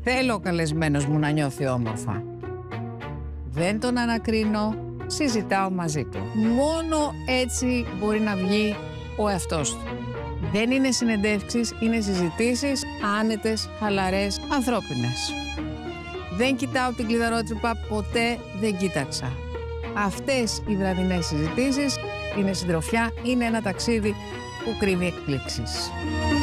Θέλω ο καλεσμένος μου να νιώθει όμορφα. Δεν τον ανακρίνω, συζητάω μαζί του. Μόνο έτσι μπορεί να βγει ο εαυτός του. Δεν είναι συνεντεύξεις, είναι συζητήσεις άνετες, χαλαρές, ανθρώπινες. Δεν κοιτάω την κλειδαρότρυπα, ποτέ δεν κοίταξα. Αυτές οι βραδινές συζητήσεις είναι συντροφιά, είναι ένα ταξίδι που κρύβει εκπλήξεις.